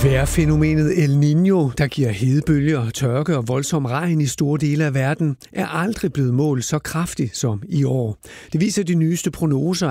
Vejrfænomenet El Niño, der giver hedebølger, tørke og voldsom regn i store dele af verden, er aldrig blevet målt så kraftigt som i år. Det viser de nyeste prognoser